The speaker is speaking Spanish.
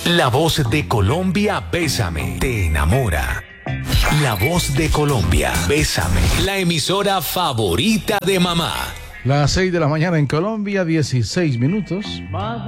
La voz de Colombia, Bésame, te enamora. La voz de Colombia, Bésame, la emisora favorita de mamá. Las 6 de la mañana en Colombia, 16 minutos.